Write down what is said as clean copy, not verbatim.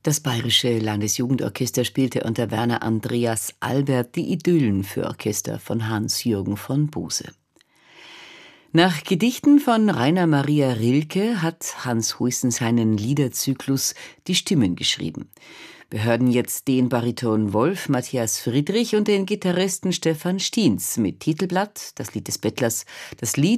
Das Bayerische Landesjugendorchester spielte unter Werner Andreas Albert die Idyllen für Orchester von Hans-Jürgen von Bose. Nach Gedichten von Rainer Maria Rilke hat Hans Huyssen seinen Liederzyklus Die Stimmen geschrieben. Wir hören jetzt den Bariton Wolf Matthias Friedrich und den Gitarristen Stefan Stiens mit Titelblatt, das Lied des Bettlers, das Lied